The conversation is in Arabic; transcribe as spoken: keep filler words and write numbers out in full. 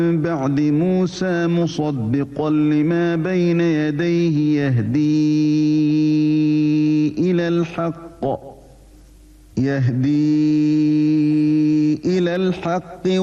بعد موسى مصدقا لما بين يديه يهدي إلى الحق يهدي إلى الحق